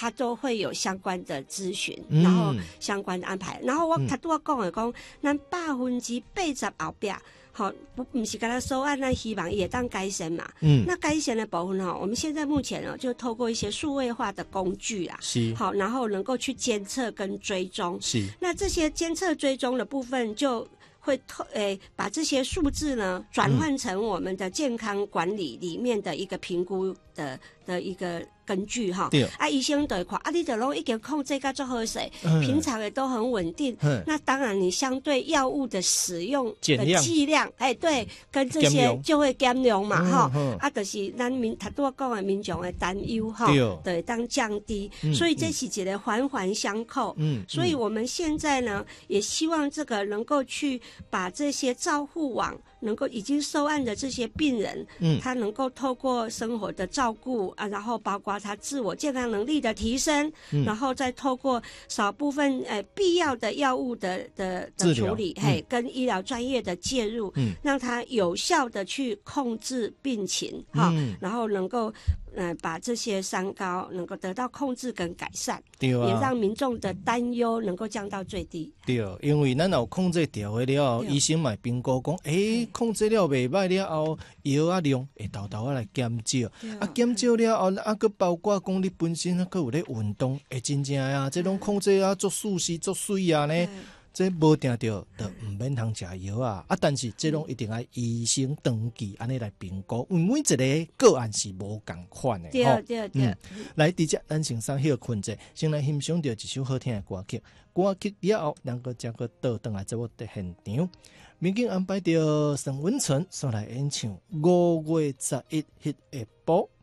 他都会有相关的咨询，然后相关的安排。然后我他都要讲的讲，咱80%后边。好，不是跟他收案，那希望也当改善嘛。那改善的部分哈，我们现在目前就透过一些数位化的工具啦，是好，然后能够去监测跟追踪。是，那这些监测追踪的部分就会把这些数字呢转换成我们的健康管理里面的一个评估的一个根据哈。医生就会看你就拢已经控制到最好势，平常也都很稳定。那当然你相对药物的使用的剂量，对，跟这些就会减量嘛哈。就是咱他都讲的民众的担忧哈，对，当降低。所以这是一个环环相扣。所以我们现在呢，也希望这个能够去把这些照护网能够已经受案的这些病人，他能够透过生活的照顾啊，然后包括他自我健康能力的提升，然后再透过少部分必要的药物的处理，跟医疗专业的介入，让他有效的去控制病情哈，然后能够把这些三高能够得到控制跟改善，也让民众的担忧能够降到最低。 对，因为咱有控制掉的了后，医生嘛评估讲，控制了袂歹了后，药啊量会豆豆来减少，减少了后，佮包括讲你本身佮有咧运动，真正啊，这种控制啊，足舒适足水啊呢。这无定着就唔免通食药啊，但是这种一定要医生登记安尼来评估，因为每一个个案是无共款的。 对。 来，直接咱先上休困者，先来欣赏到一首好听的歌曲。歌曲了后，两个再个倒转来做我的现场。民警安排到沈文成上来演唱5月11日迄下晡